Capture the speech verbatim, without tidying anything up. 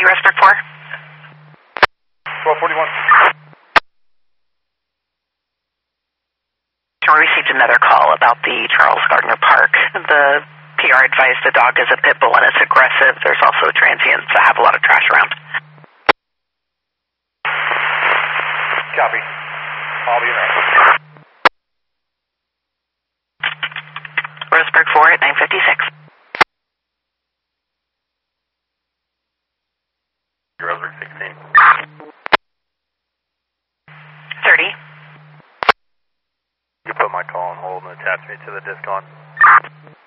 Respect four. twelve forty-one. We received another call about the Charles Gardner Park. The P R advised the dog is a pit bull and it's aggressive. There's also transients that have a lot of trash around. Copy. I'll be around. Roseburg four at nine fifty-six. Roseburg sixteen. thirty. You put my call on hold and attach me to the discon.